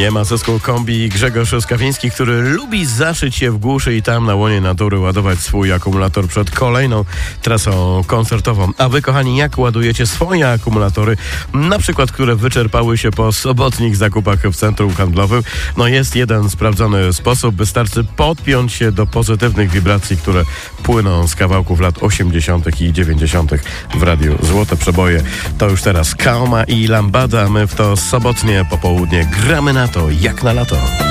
Nie ma zespołu Kombi Grzegorz Skawiński, który lubi zaszyć się w głuszy i tam na łonie natury ładować swój akumulator przed kolejną trasą koncertową. A wy, kochani, jak ładujecie swoje akumulatory, na przykład, które wyczerpały się po sobotnich zakupach w centrum handlowym? No jest jeden sprawdzony sposób. Wystarczy podpiąć się do pozytywnych wibracji, które płyną z kawałków lat 80. i 90. w radiu Złote Przeboje. To już teraz Kaoma i Lambada. My w to sobotnie popołudnie gramy na to jak na lato.